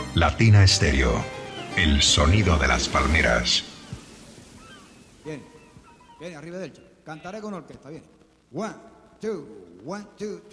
Latina Estéreo. El sonido de las palmeras. Bien, bien, arriba derecho. Cantaré con orquesta, bien. 1, 2, 1, 2, 3.